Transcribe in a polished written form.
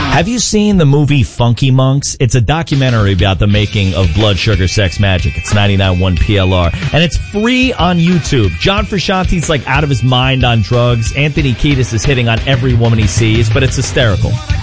Have you seen the movie Funky Monks? It's a documentary about the making of Blood Sugar Sex Magik. It's 99.1 PLR. And it's free on YouTube. John Frusciante's like out of his mind on drugs. Anthony Kiedis is hitting on every woman he sees, but it's hysterical.